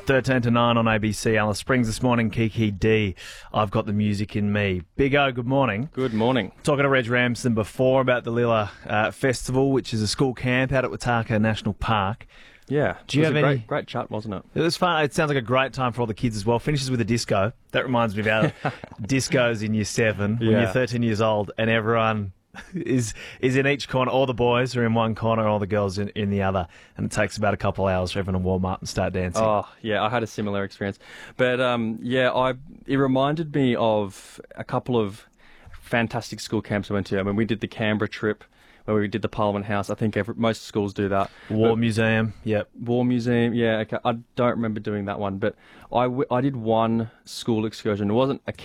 13 to 9 on ABC. Alice Springs this morning, Kiki D. I've got the music in me. Big O, good morning. Good morning. Talking to Reg Ramsden before about the Lilla Festival, which is a school camp out at Wataka National Park. Yeah, Do you it was have a any- great chat, wasn't it? It was fun. It sounds like a great time for all the kids as well. Finishes with a disco. That reminds me of our discos in year 7 when Yeah. you're 13 years old and everyone is in each corner. All the boys are in one corner, all the girls in the other. And it takes about a couple of hours for everyone to warm up and start dancing. Oh, yeah, I had a similar experience. But, it reminded me of a couple of fantastic school camps I went to. I mean, we did the Canberra trip where we did the Parliament House. I think most schools do that. War Museum, yep. War Museum, yeah, okay. I don't remember doing that one, but I did one school excursion. It wasn't a